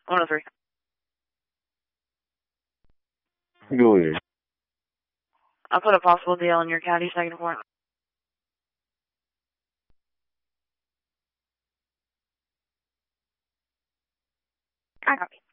103. Go ahead. I'll put a possible deal in your caddy second report. I copy.